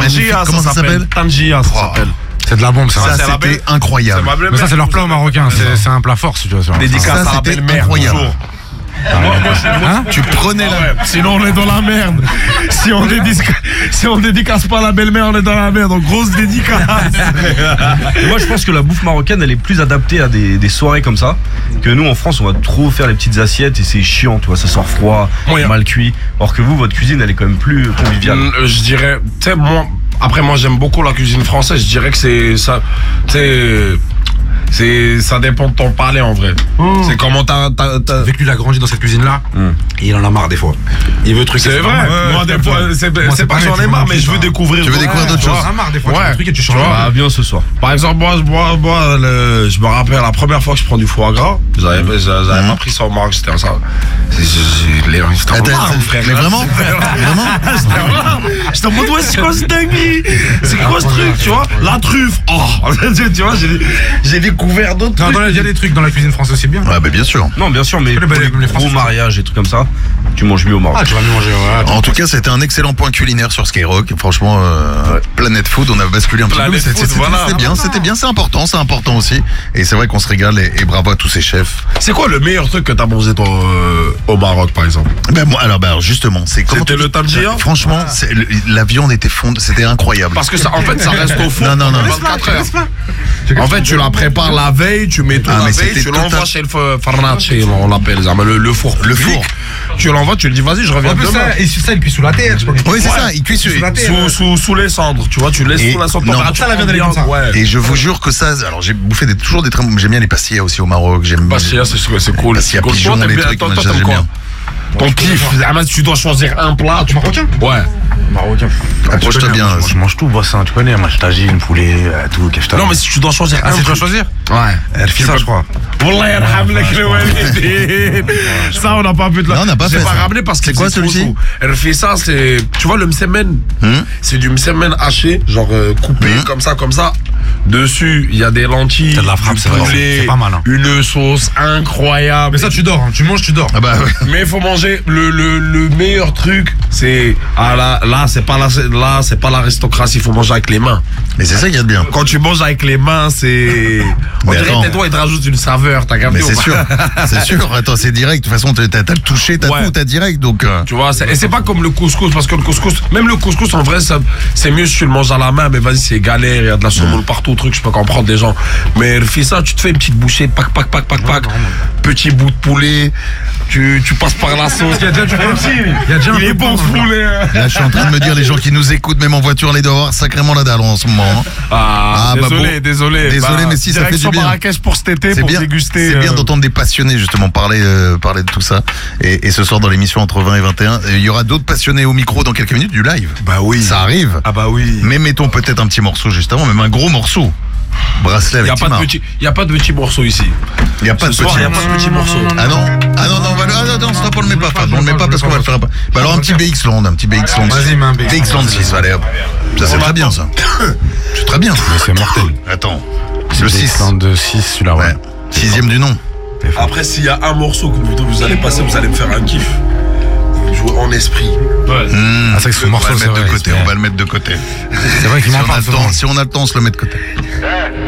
Tangia, Comment ça s'appelle? Tangia, ça s'appelle. C'est de la bombe, ça. Ça, c'était incroyable. Mais ça, c'est leur plat au marocain. C'est un plat fort, si tu vois. Dédicace Ça, à la c'était belle-mère, incroyable. toujours. Tu prenais la... Sinon on est dans la merde. Si on dédicace pas la belle-mère, on est dans la merde. Donc grosse dédicace. Moi, je pense que la bouffe marocaine, elle est plus adaptée à des soirées comme ça. Que nous, en France, on va trop faire les petites assiettes et c'est chiant, tu vois. Ça sort froid, mal cuit. Or que vous, votre cuisine, elle est quand même plus conviviale. Je dirais, tu sais, après moi j'aime beaucoup la cuisine française. Je dirais que c'est ça, ça dépend de ton palais en vrai. C'est comment t'as... Avec lui, il a grandi dans cette cuisine-là. Et il en a marre des fois. Il veut truc. C'est vrai. Moi des fois, c'est pas que j'en ai marre, mais je veux découvrir. Tu veux découvrir d'autres choses. Il en a marre des fois. Tu fais un truc et tu changes. Ah, bien ce soir. Par exemple, moi, je me rappelle la première fois que je prends du foie gras. J'avais pas pris ça au Maroc, c'était ça. J'étais en larmes, frère. Mais vraiment? J'étais en mode, ouais, c'est quoi ce dinguerie? C'est quoi ce truc, tu vois? La truffe. Oh, tu vois, j'ai découvert d'autres trucs. Il y a des trucs dans la cuisine française aussi bien. Ouais, bah bien sûr. Non, bien sûr, mais pour les gros mariages et trucs comme ça, tu manges mieux au Maroc. Ah, tu vas mieux manger, ouais. En tout cas, c'était un excellent point culinaire sur Skyrock. Franchement, Planète Food, on a basculé un petit peu. C'était bien, c'est important aussi. Et c'est vrai qu'on se régale et bravo à tous ces chefs. C'est quoi le meilleur truc que t'as mangé toi au Maroc, par exemple? Ben moi, alors justement, c'était le tangia. Franchement, la viande était fondue, c'était incroyable. Parce que ça, en fait, ça reste au four. Non. 24 heures. En fait, tu la prépares la veille, tu mets tout la veille, tu l'envoies chez le farnace, on l'appelle ça, le four. Le four. Tu l'envoies, tu lui dis vas-y, je reviens demain. Et ça, il cuit sous la terre. Oui, c'est ça, il cuit sous les cendres, tu vois, tu laisses sous la cendre. Ça, la viande, elle est comme ça. Et je vous jure que ça, alors j'ai bouffé toujours des très bons, j'aime bien les pastillas aussi au Maroc. Pastillas, c'est cool. Pastillas pigeons, les trucs, j'aime bien. Ton kiff, tu dois choisir un plat. Tu marocain? Ouais. Marocain. Approche-toi bien. Je mange tout, boisson, tu connais. Moi, je tagine, poulet, tout. Non, mais si tu dois choisir un. Si tu dois choisir? Ouais. Elle fait ça, je crois. Wallah yarhamlek le walidin. Ça, on n'a pas pu te Non, on n'a pas fait ça. J'ai pas ramené parce que c'est quoi celui-ci? Elle fait ça, c'est. Tu vois le msemen? C'est du msemen haché, genre coupé comme ça. Dessus, il y a des lentilles, t'as de la frappe, c'est vrai, c'est pas mal. Une sauce incroyable. Mais ça, tu dors, hein. Tu manges, tu dors. Ah bah ouais. Mais il faut manger le meilleur truc, c'est là c'est pas l'aristocratie, il faut manger avec les mains. Mais c'est ça qu'il y a de bien. Quand tu manges avec les mains, c'est on dirait que tes doigts ils te rajoutent une saveur, t'as capté? Mais c'est sûr. C'est sûr. Attends, c'est direct. De toute façon, t'as le touché, t'as tout, t'as direct. Donc tu vois, et c'est pas comme le couscous, parce que le couscous en vrai c'est mieux si tu le manges à la main, mais vas-y, c'est galère, il y a de la semoule partout, truc, je peux comprendre des gens. Mais fais ça, tu te fais une petite bouchée, pac, petit bout de poulet, tu passes par la sauce. Il est bon ce poulet. Là, je suis en train de me dire, les gens qui nous écoutent, même en voiture, les doivent avoir sacrément la dalle en ce moment. Désolé, mais si ça fait du bien. Marrakech pour cet été, pour déguster. C'est bien d'entendre des passionnés justement parler de tout ça. Et ce soir dans l'émission entre 20 et 21, il y aura d'autres passionnés au micro dans quelques minutes du live. Bah oui. Ça arrive. Ah bah oui. Mais mettons peut-être un petit morceau juste avant, même un gros morceau. Bracelet avec Timar. Il n'y a pas de petits morceaux ici. Il n'y a pas de petits morceaux. Ah non, stop, on le met pas. On le met pas parce qu'on va le faire. Bah alors un petit BX Land, Vas-y, mets un BX Land 6, allez hop. Ça c'est très bien ça. C'est très bien. Mais c'est mortel. Attends. Le 6. De 6, celui-là, ouais. 6e du nom. Après, s'il y a un morceau que vous allez passer, vous allez me faire un kiff. Jouer en esprit. C'est vrai que ce morceau, on va le mettre de côté. C'est vrai qu'il m'en parle. Si on a le temps, on se le met de côté.